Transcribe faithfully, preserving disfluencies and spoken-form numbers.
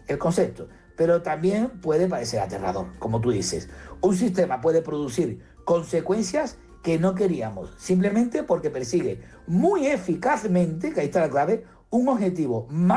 el concepto, pero también puede parecer aterrador, como tú dices. Un sistema puede producir consecuencias que no queríamos, simplemente porque persigue muy eficazmente, que ahí está la clave, un objetivo más